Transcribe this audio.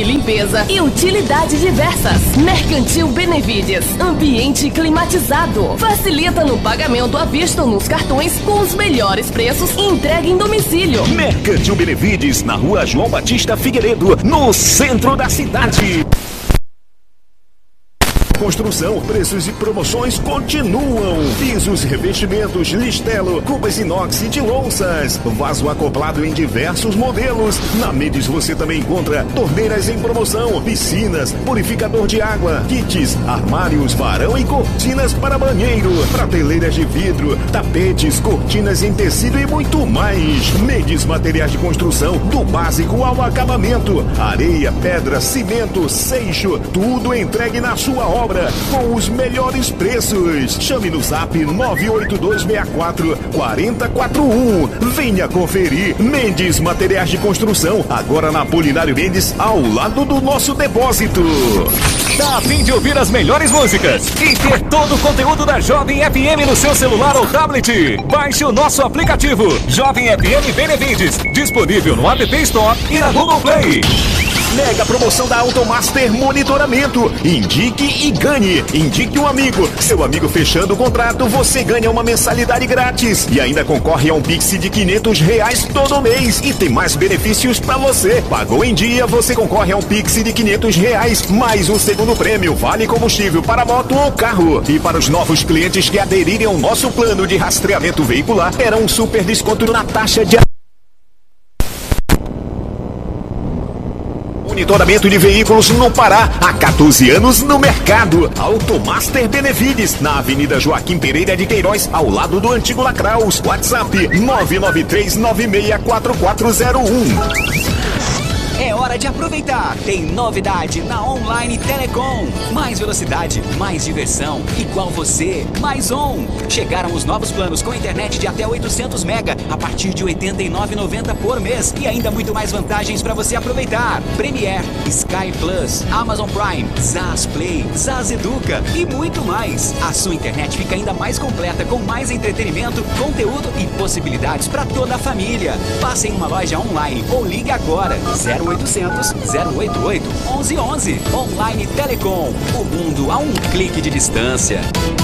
higiene e limpeza e utilidades diversas. Mercantil Benevides, ambiente climatizado. Facilita no pagamento à vista ou nos cartões com os melhores preços e entrega em domicílio. Mercantil Benevides, na rua João Batista Figueiredo, no centro da cidade. Construção, preços e promoções continuam. Pisos, revestimentos, listelo, cubas inox e de louças. Vaso acoplado em diversos modelos. Na Mendes você também encontra torneiras em promoção, piscinas, purificador de água, kits, armários, varão e cortinas para banheiro, prateleiras de vidro, tapetes, cortinas em tecido e muito mais. Mendes Materiais de Construção, do básico ao acabamento. Areia, pedra, cimento, seixo, tudo entregue na sua obra com os melhores preços. Chame no zap 98264-4041. Venha conferir. Mendes Materiais de Construção, agora na Apolinário Mendes, ao lado do nosso depósito. Tá a fim de ouvir as melhores músicas e ter todo o conteúdo da Jovem FM no seu celular ou tablet? Baixe o nosso aplicativo Jovem FM Benevides, disponível no App Store e na Google Play. Mega promoção da Automaster Monitoramento. Indique e ganhe. Indique um amigo. Seu amigo fechando o contrato, você ganha uma mensalidade grátis. E ainda concorre a um Pix de R$500 todo mês. E tem mais benefícios pra você. Pagou em dia, você concorre a um Pix de R$500. Mais um segundo prêmio. Vale combustível para moto ou carro. E para os novos clientes que aderirem ao nosso plano de rastreamento veicular, terá um super desconto na taxa de monitoramento de veículos no Pará, há 14 anos no mercado. Automaster Benevides, na Avenida Joaquim Pereira de Queiroz, ao lado do antigo Lacraus. WhatsApp 993964401. É hora de aproveitar. Tem novidade na Online Telecom. Mais velocidade, mais diversão. Igual você, mais on. Chegaram os novos planos com internet de até 800 mega a partir de R$ 89,90 por mês. E ainda muito mais vantagens para você aproveitar. Premiere, Sky Plus, Amazon Prime, Zaz Play, Zaz Educa e muito mais. A sua internet fica ainda mais completa com mais entretenimento, conteúdo e possibilidades para toda a família. Passe em uma loja online ou ligue agora. 0800 088 1111. Online Telecom. O mundo a um clique de distância.